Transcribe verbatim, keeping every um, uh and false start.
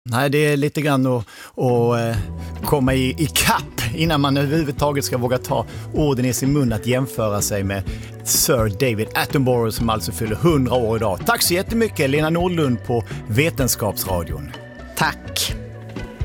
Nej, det är lite grann att, att komma i, i kapp innan man överhuvudtaget ska våga ta orden i sin mun att jämföra sig med Sir David Attenborough som alltså fyller hundra år idag. Tack så jättemycket Lena Nordlund på Vetenskapsradion. Tack.